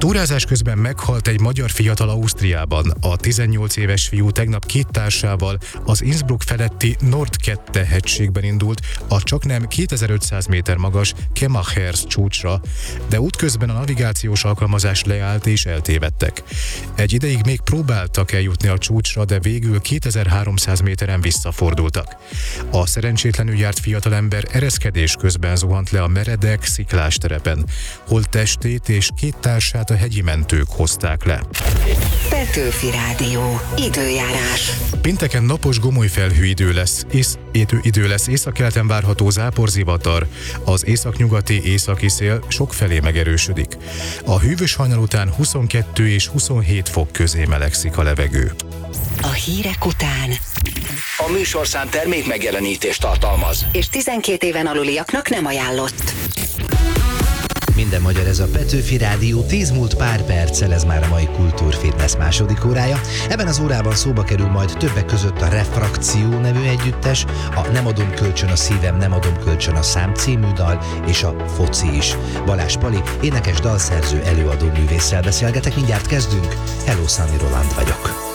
Túrázás közben meghalt egy magyar fiatal Ausztriában. A 18 éves fiú tegnap két társával az Innsbruck feletti Nordkette hegységben indult a csaknem 2500 méter magas Kemachers csúcsra, de útközben a navigációs alkalmazás leállt és eltévedtek. Egy ideig még próbáltak eljutni a csúcsra, de végül 2300 méteren visszafordultak. A szerencsétlenül járt fiatalember ereszkedés közben zuhant le a meredek, sziklás terepen. Holttestét és két társát a hegyi mentők hozták le. Petőfi Rádió. Időjárás. Pénteken napos gomolyfelhő idő lesz, északkeleten várható záporzivatar, az északnyugati északi szél sokfelé megerősödik. A hűvös hajnal után 22 és 27 fok közé melegszik a levegő. A hírek után. A műsorszám termék megjelenítést tartalmaz. És 12 éven aluliaknak nem ajánlott. Minden magyar, ez a Petőfi Rádió, 10 múlt pár perccel, ez már a mai Kultúrfitness második órája. Ebben az órában szóba kerül majd többek között a Refrakció nevű együttes, a Nem adom kölcsön a szívem, nem adom kölcsön a szám című dal, és a foci is. Balázs Pali, énekes, dalszerző, előadó művésszel beszélgetek, mindjárt kezdünk. Hello, Sunny Roland vagyok.